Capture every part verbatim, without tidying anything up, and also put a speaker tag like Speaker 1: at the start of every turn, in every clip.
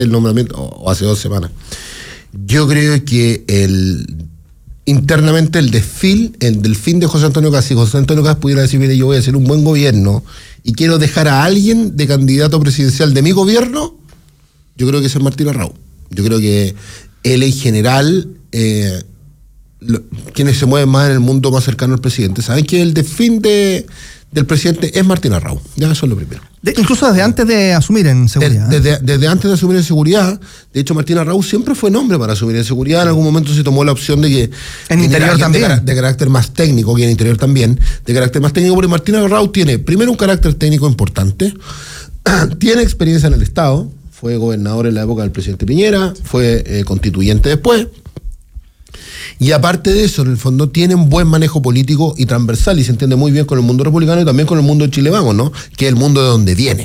Speaker 1: el nombramiento, o hace dos semanas. Yo creo que el internamente el desfil, el delfín de José Antonio Kast, si José Antonio Kast pudiera decir, mire, yo voy a hacer un buen gobierno y quiero dejar a alguien de candidato presidencial de mi gobierno, yo creo que ese es Martín Arrau. Yo creo que él en general, eh, lo, quienes se mueven más en el mundo más cercano al presidente, saben que el desfín de, del presidente es Martín Arrau. Ya eso es lo primero.
Speaker 2: De, incluso desde antes de asumir en seguridad.
Speaker 1: De, desde, desde antes de asumir en seguridad. De hecho, Martín Arrau siempre fue nombre para asumir en seguridad. En algún momento se tomó la opción de que...
Speaker 2: En interior también.
Speaker 1: De, de carácter más técnico, que en interior también. De carácter más técnico, porque Martín Arrau tiene, primero, un carácter técnico importante. Tiene experiencia en el Estado. Fue gobernador en la época del presidente Piñera. Fue eh, constituyente después. Y aparte de eso, en el fondo, tienen buen manejo político y transversal, y se entiende muy bien con el mundo republicano y también con el mundo de Chile Vamos, ¿no? Que es el mundo de donde viene.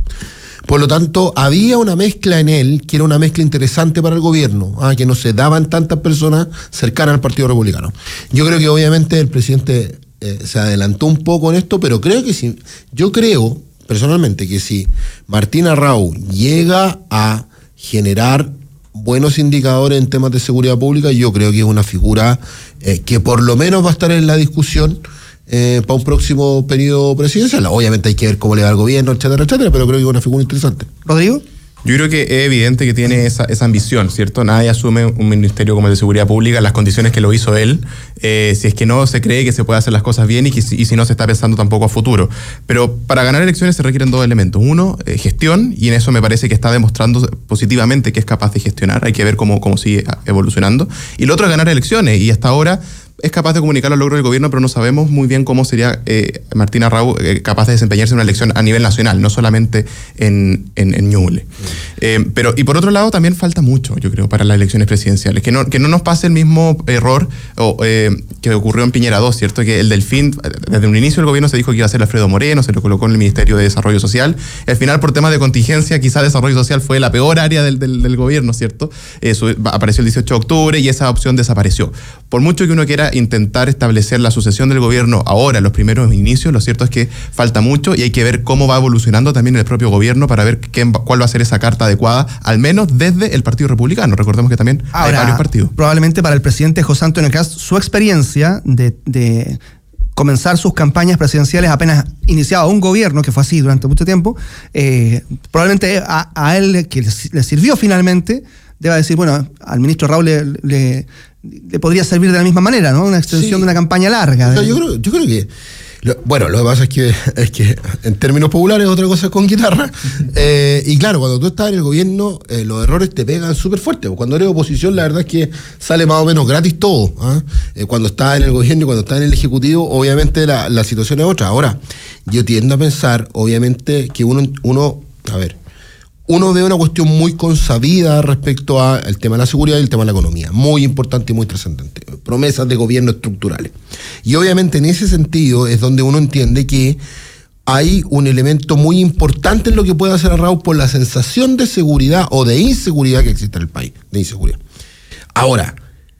Speaker 1: Por lo tanto, había una mezcla en él, que era una mezcla interesante para el gobierno, ¿ah? Que no se daban tantas personas cercanas al Partido Republicano. Yo creo que obviamente el presidente eh, se adelantó un poco en esto, pero creo que sí, yo creo personalmente que si Martín Arrau llega a generar buenos indicadores en temas de seguridad pública, yo creo que es una figura eh, que por lo menos va a estar en la discusión eh, para un próximo periodo presidencial. Obviamente hay que ver cómo le va al gobierno, etcétera, etcétera, pero creo que es una figura interesante.
Speaker 2: ¿Rodrigo?
Speaker 3: Yo creo que es evidente que tiene esa, esa ambición, ¿cierto? Nadie asume un ministerio como el de Seguridad Pública en las condiciones que lo hizo él, eh, si es que no se cree que se puede hacer las cosas bien y, que, y si no se está pensando tampoco a futuro. Pero para ganar elecciones se requieren dos elementos. Uno, eh, gestión, y en eso me parece que está demostrando positivamente que es capaz de gestionar. Hay que ver cómo, cómo sigue evolucionando. Y lo otro es ganar elecciones, y hasta ahora es capaz de comunicar los logros del gobierno, pero no sabemos muy bien cómo sería eh, Martín Arrau eh, capaz de desempeñarse en una elección a nivel nacional, no solamente en, en, en Ñuble. Eh, pero, y por otro lado, también falta mucho, yo creo, para las elecciones presidenciales. Que no, que no nos pase el mismo error o, eh, que ocurrió en Piñera dos, ¿cierto? Que el delfín, desde un inicio el gobierno se dijo que iba a ser Alfredo Moreno, se lo colocó en el Ministerio de Desarrollo Social. Al final, por temas de contingencia, quizá Desarrollo Social fue la peor área del, del, del gobierno, ¿cierto? Eh, su, apareció el dieciocho de octubre y esa opción desapareció. Por mucho que uno quiera intentar establecer la sucesión del gobierno ahora, en los primeros inicios, lo cierto es que falta mucho y hay que ver cómo va evolucionando también el propio gobierno para ver qué, cuál va a ser esa carta adecuada, al menos desde el Partido Republicano. Recordemos que también ahora, hay varios partidos.
Speaker 2: Probablemente para el presidente José Antonio Kast, su experiencia de, de comenzar sus campañas presidenciales apenas iniciado un gobierno, que fue así durante mucho tiempo, eh, probablemente a, a él, que le sirvió finalmente, deba decir, bueno, al ministro Arrau le, le, le podría servir de la misma manera, ¿no? Una extensión sí. de una campaña larga.
Speaker 1: O sea, yo, creo, yo creo que, lo, bueno, lo que pasa es que, es que en términos populares otra cosa es con guitarra. eh, y claro, cuando tú estás en el gobierno, eh, los errores te pegan súper fuerte. Cuando eres oposición, la verdad es que sale más o menos gratis todo. ¿eh? Eh, cuando estás en el gobierno y cuando estás en el ejecutivo, obviamente la, la situación es otra. Ahora, yo tiendo a pensar, obviamente, que uno, uno a ver, uno ve una cuestión muy consabida respecto al tema de la seguridad y el tema de la economía. Muy importante y muy trascendente. Promesas de gobierno estructurales. Y obviamente en ese sentido es donde uno entiende que hay un elemento muy importante en lo que puede hacer Arrau por la sensación de seguridad o de inseguridad que existe en el país. De inseguridad. Ahora,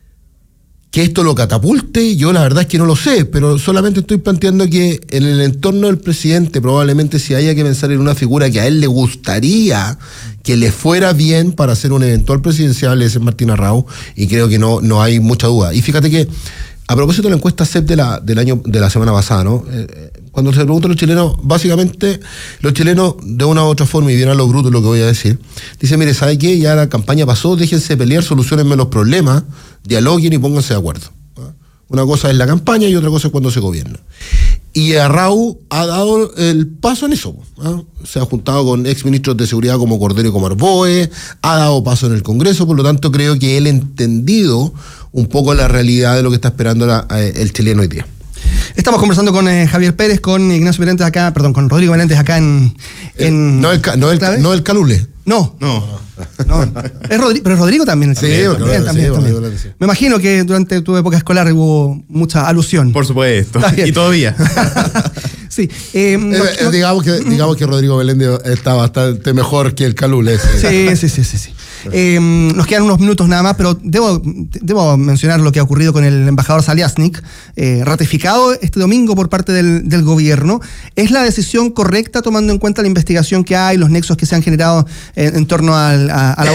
Speaker 1: que esto lo catapulte, yo la verdad es que no lo sé, pero solamente estoy planteando que en el entorno del presidente probablemente si haya que pensar en una figura que a él le gustaría que le fuera bien para hacer un eventual presidencial, ese es Martín Arrau, y creo que no, no hay mucha duda. Y fíjate que, a propósito de la encuesta C E P de la, del año, de la semana pasada, ¿no? Eh, cuando se preguntan a los chilenos, básicamente los chilenos de una u otra forma, y bien a lo bruto lo que voy a decir, dicen, mire, ¿sabe qué? Ya la campaña pasó, déjense pelear, solucionenme los problemas, dialoguen y pónganse de acuerdo. ¿Ah? Una cosa es la campaña y otra cosa es cuando se gobierna. Y Arrau ha dado el paso en eso. ¿Ah? Se ha juntado con exministros de seguridad como Cordero y como Arboe, ha dado paso en el Congreso, por lo tanto creo que él ha entendido un poco la realidad de lo que está esperando la, eh, el chileno hoy día.
Speaker 2: Estamos conversando con eh, Javier Pérez, con Ignacio Meléndez acá, perdón, con Rodrigo Meléndez acá en... en
Speaker 1: eh, no, el, no, el, no el Calule.
Speaker 2: No, no, no. Es Rodrigo, pero es Rodrigo también.
Speaker 1: Sí,
Speaker 2: también,
Speaker 1: también,
Speaker 2: también,
Speaker 1: sí,
Speaker 2: también.
Speaker 1: también. Sí.
Speaker 2: Me imagino que durante tu época escolar hubo mucha alusión.
Speaker 3: Por supuesto, y todavía.
Speaker 2: Sí. Eh, no,
Speaker 1: eh,
Speaker 2: no,
Speaker 1: digamos, que, digamos que Rodrigo Meléndez está bastante mejor que el Calule.
Speaker 2: Sí, sí, sí, sí, sí. Eh, nos quedan unos minutos nada más, pero debo, debo mencionar lo que ha ocurrido con el embajador Saliasnik, eh, ratificado este domingo por parte del, del gobierno. ¿Es la decisión correcta tomando en cuenta la investigación que hay, los nexos que se han generado en, en torno al, a, a la